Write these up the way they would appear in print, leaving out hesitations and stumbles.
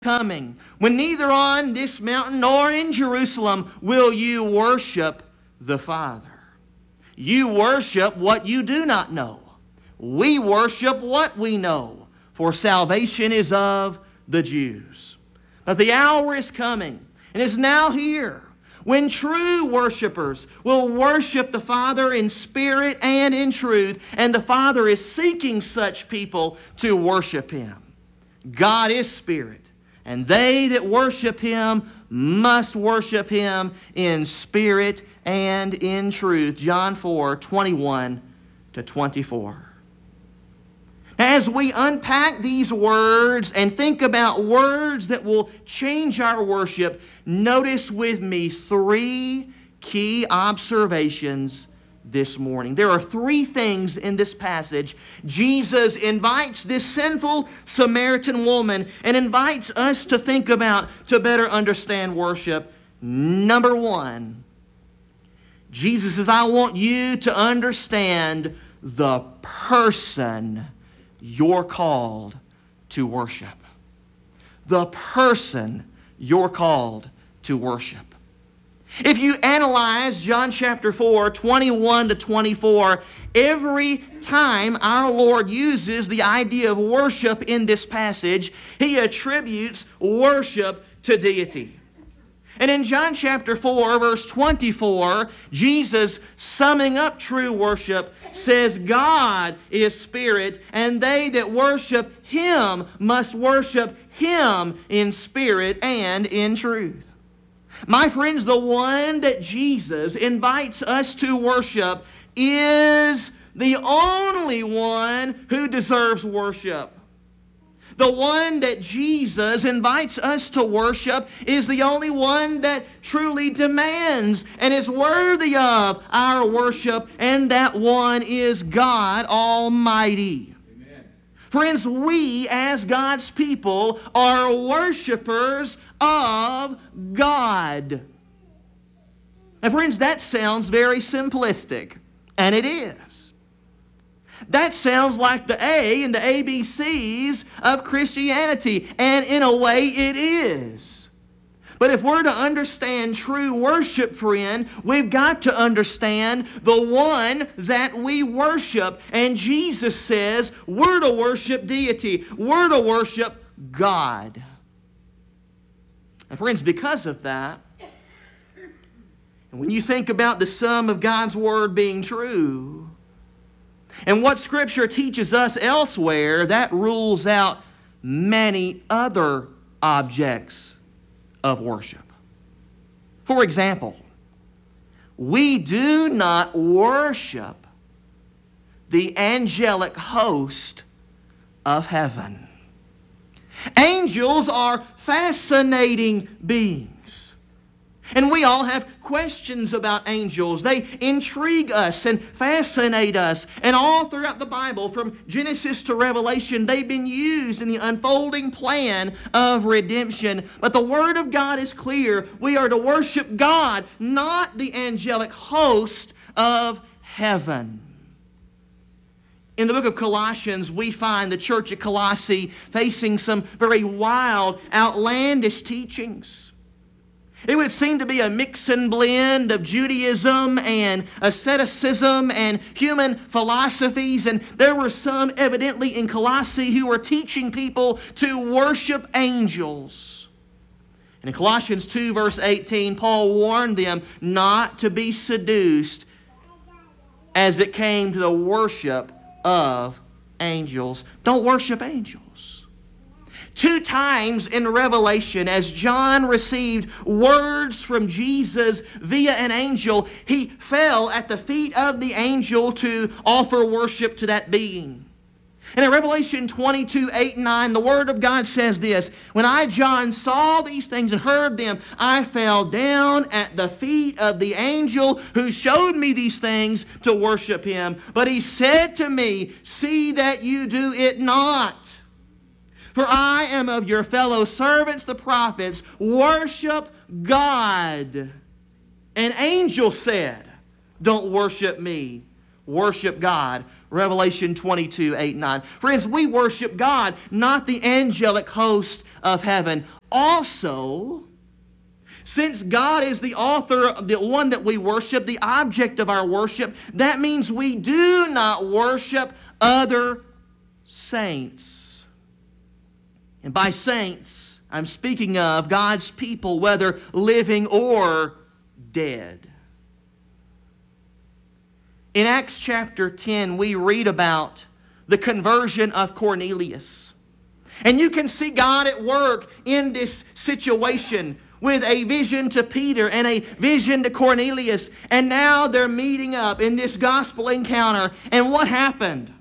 coming, when neither on this mountain nor in Jerusalem will you worship the Father. You worship what you do not know. We worship what we know, for salvation is of the Jews. But the hour is coming, and is now here, when true worshipers will worship the Father in spirit and in truth, and the Father is seeking such people to worship Him. God is spirit, and they that worship Him must worship Him in spirit and in truth. John 4:21-24. As we unpack these words and think about words that will change our worship, notice with me 3 key observations this morning. There are 3 things in this passage. Jesus invites this sinful Samaritan woman and invites us to think about to better understand worship. Number 1, Jesus says, I want you to understand the person you're called to worship. The person you're called to worship. If you analyze John chapter 4:21-24, every time our Lord uses the idea of worship in this passage, He attributes worship to deity. And in John chapter 4, verse 24, Jesus, summing up true worship, says, God is spirit, and they that worship Him must worship Him in spirit and in truth. My friends, the one that Jesus invites us to worship is the only one who deserves worship. The one that Jesus invites us to worship is the only one that truly demands and is worthy of our worship, and that one is God Almighty. Amen. Friends, we as God's people are worshipers of God. And friends, that sounds very simplistic, and it is. That sounds like the A in the ABCs of Christianity, and in a way it is. But if we're to understand true worship, friend, we've got to understand the one that we worship. And Jesus says we're to worship deity. We're to worship God. And friends, because of that, and when you think about the sum of God's Word being true, and what Scripture teaches us elsewhere, that rules out many other objects of worship. For example, we do not worship the angelic host of heaven. Angels are fascinating beings. And we all have questions about angels. They intrigue us and fascinate us. And all throughout the Bible, from Genesis to Revelation, they've been used in the unfolding plan of redemption. But the Word of God is clear. We are to worship God, not the angelic host of heaven. In the book of Colossians, we find the church at Colossae facing some very wild, outlandish teachings. It would seem to be a mix and blend of Judaism and asceticism and human philosophies. And there were some evidently in Colossae who were teaching people to worship angels. And in Colossians 2 verse 18, Paul warned them not to be seduced as it came to the worship of angels. Don't worship angels. 2 times in Revelation, as John received words from Jesus via an angel, he fell at the feet of the angel to offer worship to that being. And in Revelation 22:8-9, the Word of God says this, when I, John, saw these things and heard them, I fell down at the feet of the angel who showed me these things to worship him. But he said to me, see that you do it not. For I am of your fellow servants, the prophets. Worship God. An angel said, don't worship me. Worship God. Revelation 22:8-9. Friends, we worship God, not the angelic host of heaven. Also, since God is the author, the one that we worship, the object of our worship, that means we do not worship other saints. And by saints, I'm speaking of God's people, whether living or dead. In Acts chapter 10, we read about the conversion of Cornelius. And you can see God at work in this situation with a vision to Peter and a vision to Cornelius. And now they're meeting up in this gospel encounter. And what happened?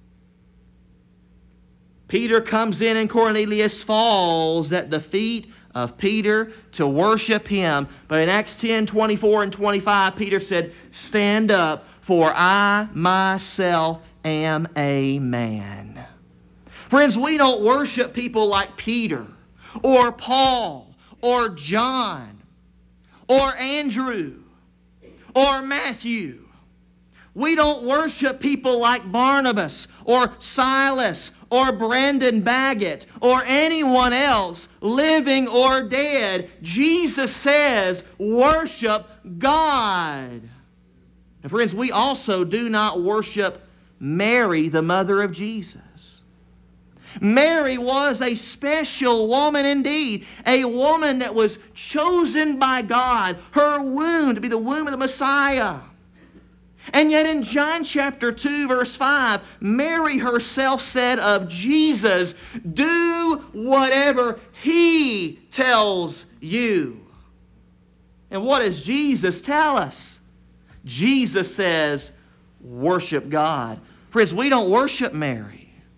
Peter comes in and Cornelius falls at the feet of Peter to worship him. But in Acts 10, 24 and 25, Peter said, "Stand up, for I myself am a man." Friends, we don't worship people like Peter or Paul or John or Andrew or Matthew. We don't worship people like Barnabas or Silas or Brandon Baggett or anyone else, living or dead. Jesus says, worship God. And friends, we also do not worship Mary, the mother of Jesus. Mary was a special woman indeed, a woman that was chosen by God, her womb to be the womb of the Messiah. And yet in John chapter 2, verse 5, Mary herself said of Jesus, "Do whatever He tells you." And what does Jesus tell us? Jesus says, worship God. Friends, we don't worship Mary.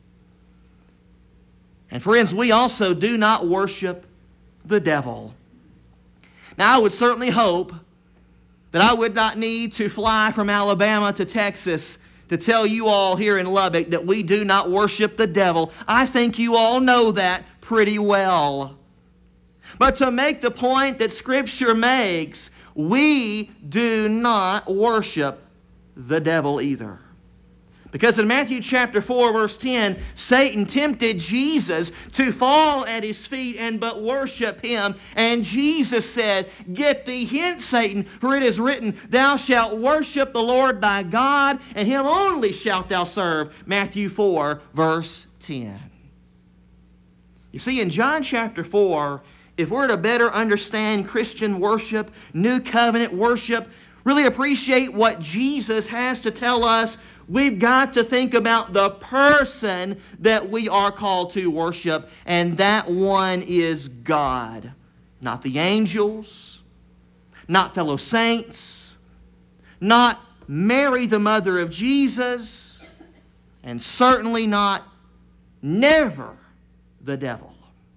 And friends, we also do not worship the devil. Now, I would certainly hope that I would not need to fly from Alabama to Texas to tell you all here in Lubbock that we do not worship the devil. I think you all know that pretty well. But to make the point that Scripture makes, we do not worship the devil either. Because in Matthew chapter 4, verse 10, Satan tempted Jesus to fall at his feet and but worship him. And Jesus said, "Get thee hence, Satan, for it is written, Thou shalt worship the Lord thy God, and him only shalt thou serve." Matthew 4, verse 10. You see, in John chapter 4, if we're to better understand Christian worship, New Covenant worship, really appreciate what Jesus has to tell us, we've got to think about the person that we are called to worship, and that one is God. Not the angels, not fellow saints, not Mary, the mother of Jesus, and certainly not, never, the devil.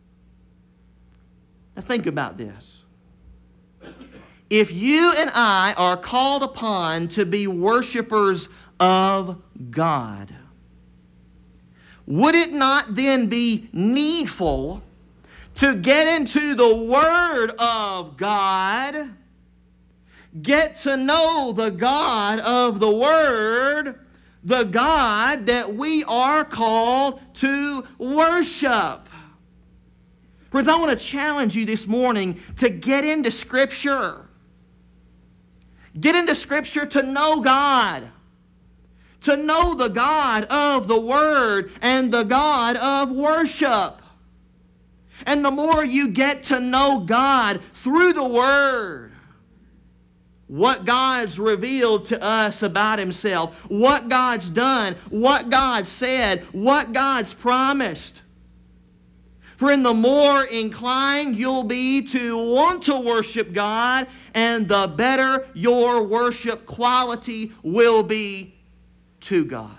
Now think about this. If you and I are called upon to be worshipers of God, would it not then be needful to get into the Word of God, get to know the God of the Word, the God that we are called to worship? Friends, I want to challenge you this morning to get into Scripture. Get into Scripture to know God. To know the God of the Word and the God of worship. And the more you get to know God through the Word, what God's revealed to us about Himself, what God's done, what God said, what God's promised, friend, the more inclined you'll be to want to worship God, and the better your worship quality will be to God.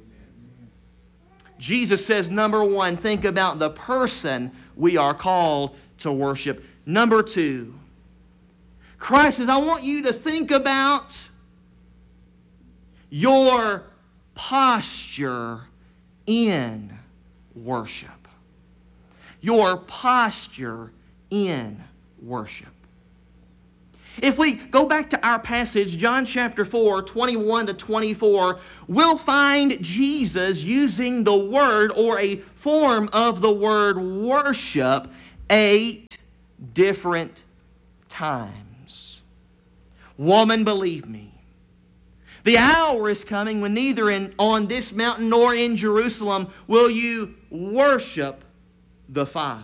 Jesus says, number one, think about the person we are called to worship. Number two, Christ says, I want you to think about your posture in worship. Your posture in worship. If we go back to our passage, John chapter 4, 21 to 24, we'll find Jesus using the word or a form of the word worship 8 different times. Woman, believe me, the hour is coming when neither on this mountain nor in Jerusalem will you worship the Father.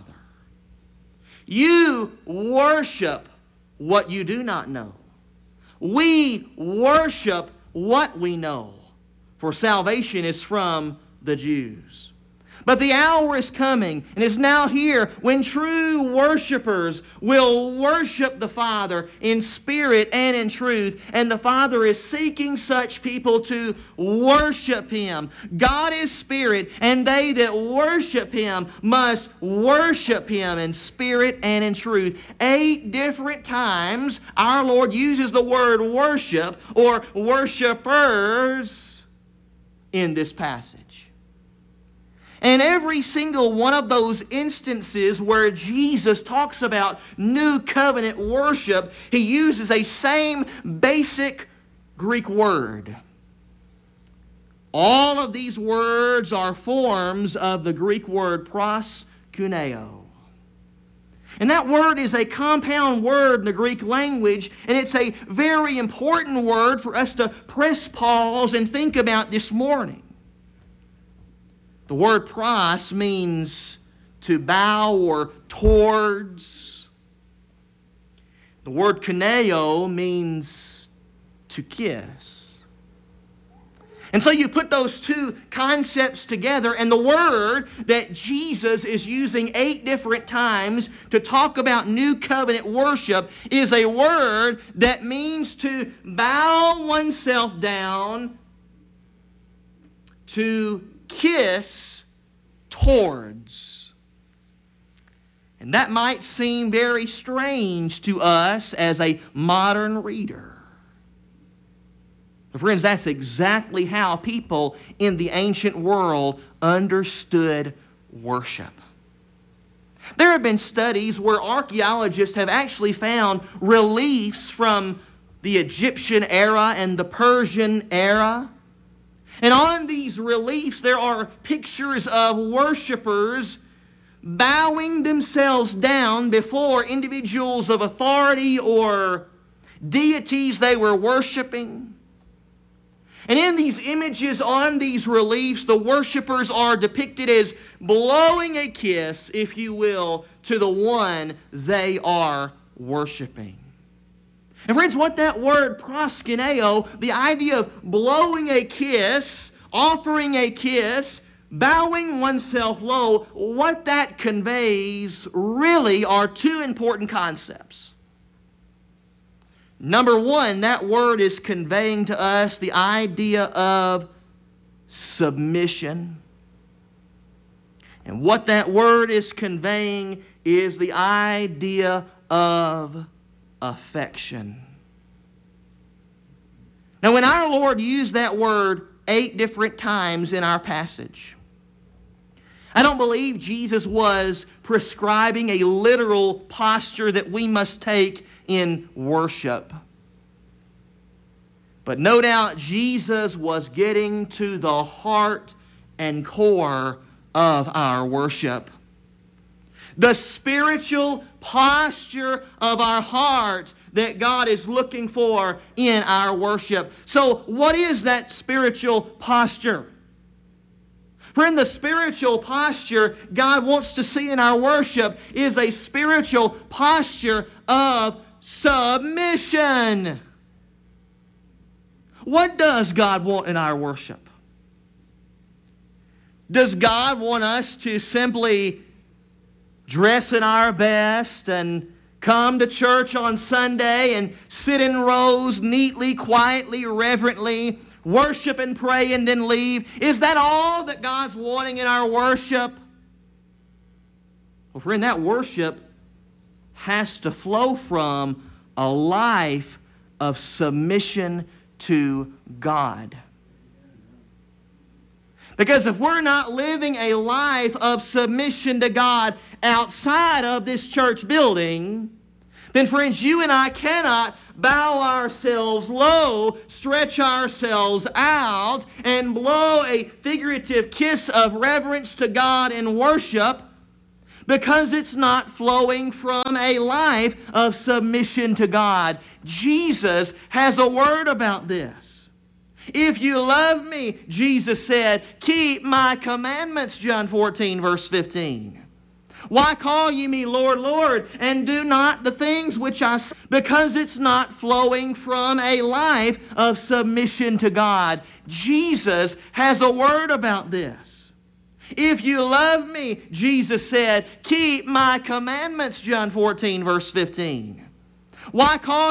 You worship what you do not know. We worship what we know, for salvation is from the Jews. But the hour is coming, and is now here, when true worshipers will worship the Father in spirit and in truth. And the Father is seeking such people to worship Him. God is spirit, and they that worship Him must worship Him in spirit and in truth. 8 different times our Lord uses the word worship or worshipers in this passage. And every single one of those instances where Jesus talks about new covenant worship, He uses a same basic Greek word. All of these words are forms of the Greek word proskuneo. And that word is a compound word in the Greek language, and it's a very important word for us to press pause and think about this morning. The word pros means to bow or towards. The word kuneo means to kiss. And so you put those two concepts together, and the word that Jesus is using 8 different times to talk about new covenant worship is a word that means to bow oneself down, to kiss towards. And that might seem very strange to us as a modern reader. But friends, that's exactly how people in the ancient world understood worship. There have been studies where archaeologists have actually found reliefs from the Egyptian era and the Persian era. And on these reliefs, there are pictures of worshipers bowing themselves down before individuals of authority or deities they were worshiping. And in these images on these reliefs, the worshipers are depicted as blowing a kiss, if you will, to the one they are worshiping. And friends, what that word proskuneo, the idea of blowing a kiss, offering a kiss, bowing oneself low, what that conveys really are 2 important concepts. Number 1, that word is conveying to us the idea of submission. And what that word is conveying is the idea of affection. Now, when our Lord used that word 8 different times in our passage, I don't believe Jesus was prescribing a literal posture that we must take in worship. But no doubt Jesus was getting to the heart and core of our worship. The spiritual posture of our heart that God is looking for in our worship. So what is that spiritual posture? Friend, the spiritual posture God wants to see in our worship is a spiritual posture of submission. What does God want in our worship? Does God want us to simply dress in our best and come to church on Sunday and sit in rows neatly, quietly, reverently, worship and pray and then leave? Is that all that God's wanting in our worship? Well, friend, that worship has to flow from a life of submission to God. Because if we're not living a life of submission to God outside of this church building, then friends, you and I cannot bow ourselves low, stretch ourselves out, and blow a figurative kiss of reverence to God and worship, because it's not flowing from a life of submission to God. Jesus has a word about this. If you love me, Jesus said, keep my commandments, John 14, verse 15. Why call ye me Lord, Lord, and do not the things which I say? Because it's not flowing from a life of submission to God. Jesus has a word about this. If you love me, Jesus said, keep my commandments, John 14, verse 15. Why call